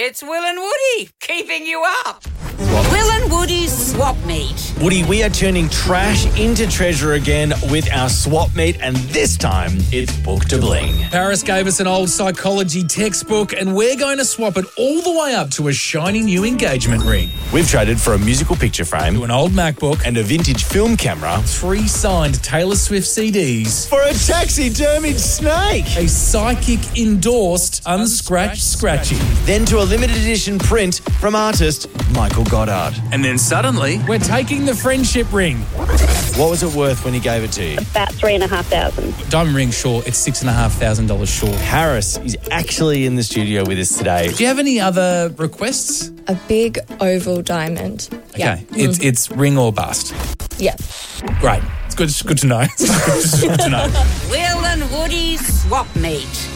It's Will and Woody, keeping you up. Will and Woody's Swap Meet. Woody, we are turning trash into treasure again with our swap meet, and this time it's Book to Bling. Paris gave us an old psychology textbook, and we're going to swap it all the way up to a shiny new engagement ring, We've traded for a musical picture frame to an old MacBook, and a vintage film camera 3 signed Taylor Swift CDs, for a taxidermied snake. a psychic endorsed unscratched scratchy. Then to a limited edition print from artist Michael Goddard. And then suddenly, we're taking the friendship ring. What was it worth when he gave it to you? About $3,500. Diamond ring short, it's $6,500 short. Harris is actually in the studio with us today. Do you have any other requests? A big oval diamond. Okay, it's ring or bust. Yeah. Great. It's good to know. It's good to know. Will and Woody's Swap Meet.